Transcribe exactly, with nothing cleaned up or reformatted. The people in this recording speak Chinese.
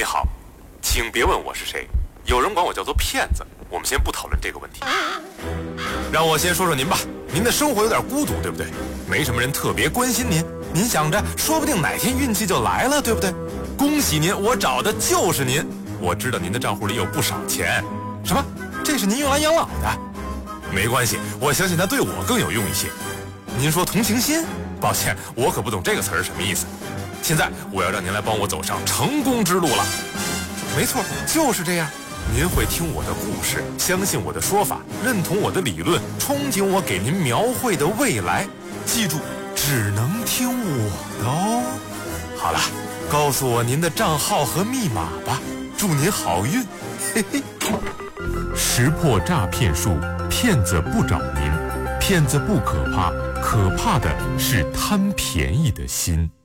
你好，请别问我是谁，有人管我叫做骗子，我们先不讨论这个问题。让我先说说您吧，您的生活有点孤独，对不对？没什么人特别关心您，您想着说不定哪天运气就来了，对不对？恭喜您，我找的就是您。我知道您的账户里有不少钱。什么？这是您用来养老的？没关系，我相信它对我更有用一些。您说同情心？抱歉，我可不懂这个词儿是什么意思。现在我要让您来帮我走上成功之路了。没错，就是这样。您会听我的故事，相信我的说法，认同我的理论，憧憬我给您描绘的未来。记住，只能听我的哦。好了，告诉我您的账号和密码吧，祝您好运。嘿嘿。 识破诈骗术，骗子不找您，骗子不可怕，可怕的是贪便宜的心。